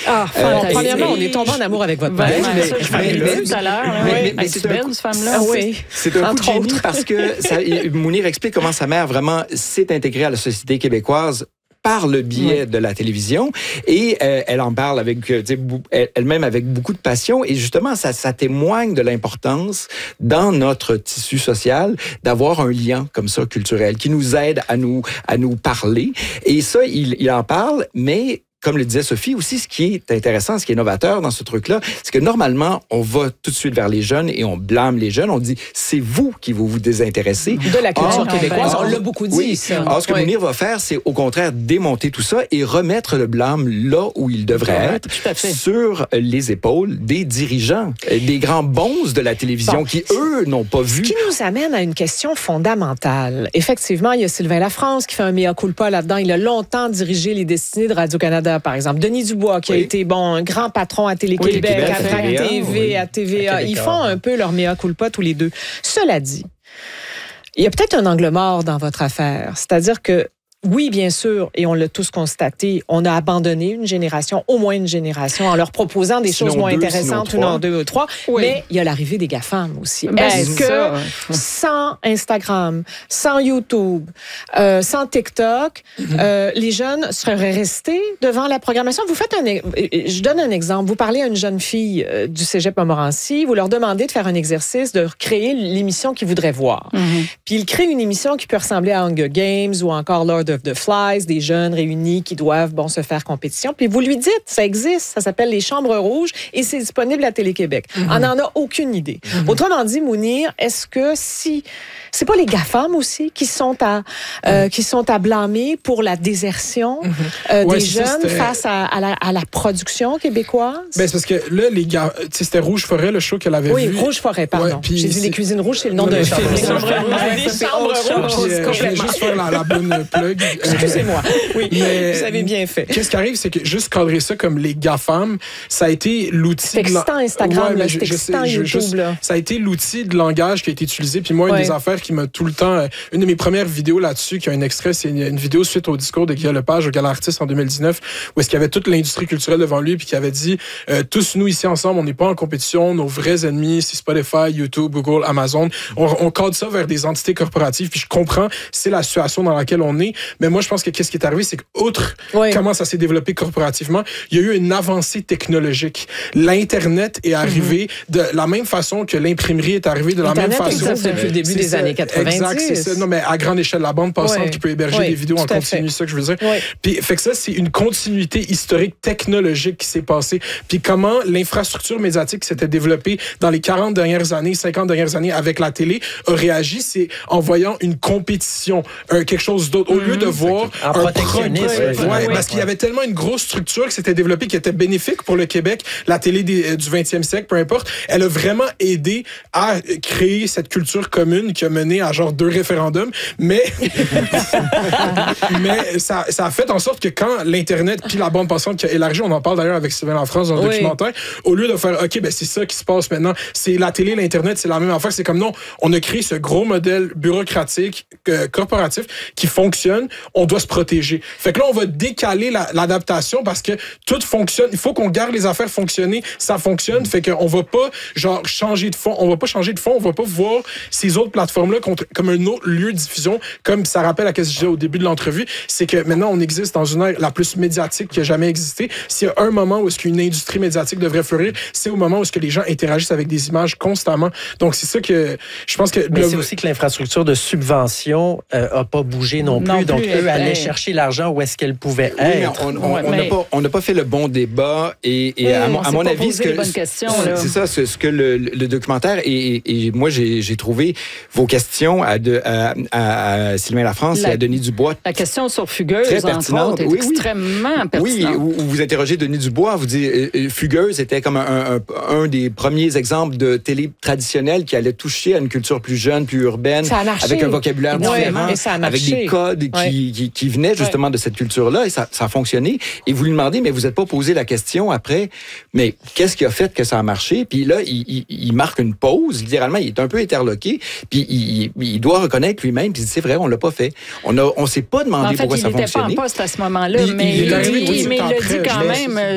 Premièrement, on est tombé en amour avec votre mère. Je parlais tout à l'heure. Mais c'est belle, cette femme-là. Oui. C'est un coup de génie parce que Mounir explique comment sa mère vraiment s'est intégrée à la société québécoise par le biais de la télévision et elle en parle avec elle-même avec beaucoup de passion et justement ça témoigne de l'importance dans notre tissu social d'avoir un lien comme ça culturel qui nous aide à nous parler et ça il en parle mais comme le disait Sophie aussi, ce qui est intéressant, ce qui est novateur dans ce truc-là, c'est que normalement, on va tout de suite vers les jeunes et on blâme les jeunes. On dit, c'est vous qui vous désintéressez. De la culture québécoise, on l'a beaucoup dit. Oui. Alors, ce que Mounir va faire, c'est au contraire démonter tout ça et remettre le blâme là où il devrait être, sur les épaules des dirigeants, des grands bonzes de la télévision qui, eux, n'ont pas vu. Ce qui nous amène à une question fondamentale. Effectivement, il y a Sylvain Lafrance qui fait un mea culpa là-dedans. Il a longtemps dirigé les destinées de Radio-Canada, par exemple. Denis Dubois, qui a été un grand patron à Télé-Québec, à Trac TV, à TVA. Ils font un peu leur mea culpa tous les deux. Cela dit, il y a peut-être un angle mort dans votre affaire. C'est-à-dire que oui, bien sûr, et on l'a tous constaté, on a abandonné une génération, au moins une génération, en leur proposant des choses moins intéressantes, sinon 2 ou 3. Oui. Mais il y a l'arrivée des GAFAM aussi. Est-ce que sans Instagram, sans YouTube, sans TikTok, les jeunes seraient restés devant la programmation? Vous faites je donne un exemple. Vous parlez à une jeune fille du Cégep Montmorency, vous leur demandez de faire un exercice, de créer l'émission qu'ils voudraient voir. Puis ils créent une émission qui peut ressembler à Hunger Games ou encore Lord of the Flies, des jeunes réunis qui doivent se faire compétition. Puis vous lui dites, ça existe, ça s'appelle Les Chambres Rouges et c'est disponible à Télé-Québec. On n'en a aucune idée. Autrement dit, Mounir, est-ce que si c'est pas les GAFAM aussi qui sont à blâmer pour la désertion des jeunes face à la production québécoise? Ben, c'est parce que là, les gars, c'était Rouge Forêt, le show qu'elle avait vu. Oui, Rouge Forêt, pardon. J'ai dit Les Cuisines Rouges, c'est le nom d'un film. Les Chambres Rouges. Je vais juste faire la bonne plug. Excusez-moi. Oui, vous avez bien fait. Qu'est-ce qui arrive, c'est que juste cadrer ça comme les GAFAM, ça a été l'outil... C'est excitant Instagram, c'est excitant YouTube. Ça a été l'outil de langage qui a été utilisé. Puis moi, une des affaires qui m'a tout le temps... Une de mes premières vidéos là-dessus, qui a un extrait, c'est une vidéo suite au discours de Guy Lepage au Gala Artiste en 2019, où est-ce qu'il y avait toute l'industrie culturelle devant lui, puis qui avait dit, tous nous ici ensemble, on n'est pas en compétition, nos vrais ennemis, c'est Spotify, YouTube, Google, Amazon. On cadre ça vers des entités corporatives, puis je comprends, c'est la situation dans laquelle on est. Mais moi, je pense que qu'est-ce qui est arrivé, c'est qu'outre comment ça s'est développé corporativement, il y a eu une avancée technologique. L'Internet est arrivé de la même façon que l'imprimerie est arrivée de la même façon. Internet existe depuis le début des années 90. Exact, c'est ça. Non, mais à grande échelle, la bande passante qui peut héberger des vidéos en continu, c'est ça que je veux dire. Puis, fait que ça, c'est une continuité historique technologique qui s'est passée. Puis comment l'infrastructure médiatique qui s'était développée dans les 40 dernières années, 50 dernières années avec la télé a réagi, c'est en voyant une compétition, quelque chose d'autre. Au lieu de voir un protectionnisme. Parce qu'il y avait tellement une grosse structure qui s'était développée qui était bénéfique pour le Québec, la télé du 20e siècle, peu importe. Elle a vraiment aidé à créer cette culture commune qui a mené à genre 2 référendums. Mais ça a fait en sorte que quand l'Internet puis la bande passante qui a élargi, on en parle d'ailleurs avec Sylvain Lafrance dans le documentaire, au lieu de faire, OK, ben c'est ça qui se passe maintenant, c'est la télé, l'Internet, c'est la même affaire. C'est comme non, on a créé ce gros modèle bureaucratique, corporatif qui fonctionne, on doit se protéger. Fait que là, on va décaler l'adaptation parce que tout fonctionne. Il faut qu'on garde les affaires fonctionner. Ça fonctionne. Fait qu'on va pas, changer de fond. On va pas changer de fond. On va pas voir ces autres plateformes-là comme un autre lieu de diffusion. Comme ça rappelle à ce que je disais au début de l'entrevue, c'est que maintenant, on existe dans une ère la plus médiatique qui a jamais existé. S'il y a un moment où est-ce qu'une industrie médiatique devrait fleurir, c'est au moment où est-ce que les gens interagissent avec des images constamment. Donc, c'est ça que je pense que... Mais c'est aussi que l'infrastructure de subvention a pas bougé non plus. Donc, eux allaient chercher l'argent où est-ce qu'elle pouvait être. On n'a pas fait le bon débat et à mon avis, c'est ça, ce que le documentaire et moi j'ai trouvé vos questions à Sylvain Lafrance et à Denis Dubois. La question sur Fugueuse, entre autres, est extrêmement pertinente. Oui, où vous interrogez Denis Dubois, vous dites Fugueuse était comme un des premiers exemples de télé traditionnelle qui allait toucher à une culture plus jeune, plus urbaine, avec un vocabulaire différent, avec des codes qui venaient justement de cette culture-là, et ça a fonctionné. Et vous lui demandez, mais vous n'êtes pas posé la question après, mais qu'est-ce qui a fait que ça a marché? Puis là, il marque une pause, littéralement, il est un peu interloqué, puis il doit reconnaître lui-même, puis c'est vrai, on l'a pas fait. On s'est pas demandé pourquoi ça fonctionnait. En fait, il n'était pas en poste à ce moment-là, mais il le dit quand même.